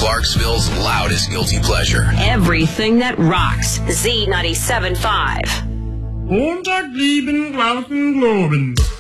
Clarksville's loudest guilty pleasure. Everything that rocks. Z97.5. Montag, lieben, draußen, globen.